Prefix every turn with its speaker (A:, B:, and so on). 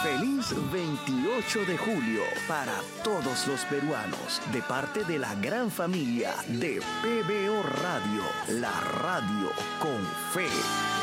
A: Feliz 28 de julio para todos los peruanos, de parte de la gran familia de PBO Radio, la radio con fe.